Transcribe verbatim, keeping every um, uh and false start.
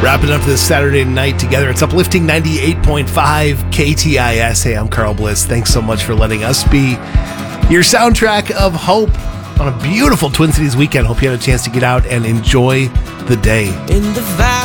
Wrapping up this Saturday night together. It's Uplifting ninety-eight point five K T I S. Hey, I'm Carl Bliss. Thanks so much for letting us be your soundtrack of hope on a beautiful Twin Cities weekend. Hope you had a chance to get out and enjoy the day. In the valley.